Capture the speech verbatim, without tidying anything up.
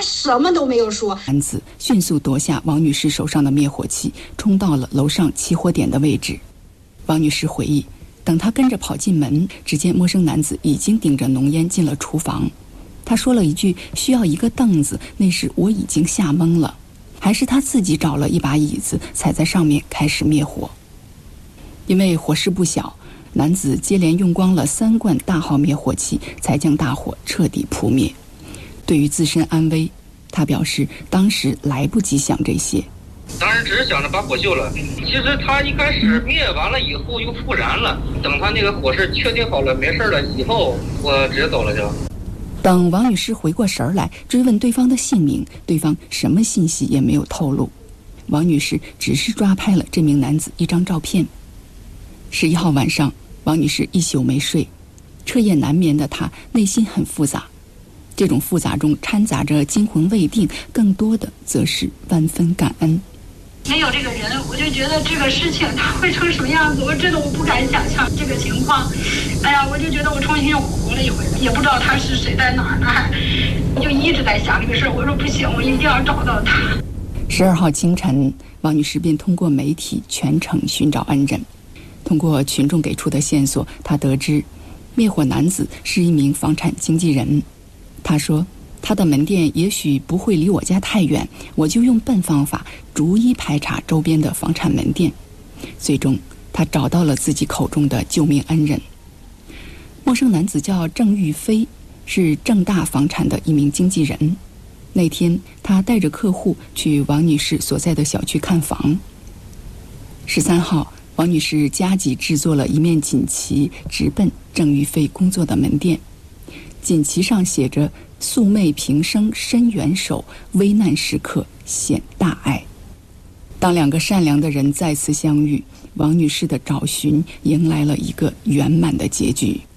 什么都没有说。 男子迅速夺下王女士手上的灭火器，冲到了楼上起火点的位置。王女士回忆，等她跟着跑进门，只见陌生男子已经顶着浓烟进了厨房。他说了一句需要一个凳子，那时我已经吓懵了，还是他自己找了一把椅子踩在上面开始灭火。因为火势不小，男子接连用光了三罐大号灭火器，才将大火彻底扑灭。对于自身安危，他表示当时来不及想这些， 当时只是想着把火救了。其实他一开始灭完了以后又复燃了，等他那个火势确定好了没事了以后，我直接走了就。 等王女士回过神来追问对方的姓名，对方什么信息也没有透露。王女士只是抓拍了这名男子一张照片。十一号晚上，王女士一宿没睡，彻夜难眠的她内心很复杂，这种复杂中掺杂着惊魂未定，更多的则是万分感恩。 没有这个人，我就觉得这个事情它会成什么样子，我真的我不敢想象这个情况。哎呀，我就觉得我重新又活了一回，也不知道他是谁，在哪儿呢，还我就一直在想这个事儿。我说不行，我一定要找到他。 十二号清晨，王女士便通过媒体全程寻找恩人。通过群众给出的线索，她得知灭火男子是一名房产经纪人。他说，他的门店也许不会离我家太远，我就用笨方法逐一排查周边的房产门店。最终他找到了自己口中的救命恩人。陌生男子叫郑玉飞，是正大房产的一名经纪人。那天他带着客户去王女士所在的小区看房。十三号，王女士加急制作了一面锦旗，直奔郑玉飞工作的门店。锦旗上写着素昧平生伸援手，危难时刻显大爱。当两个善良的人再次相遇，王女士的找寻迎来了一个圆满的结局。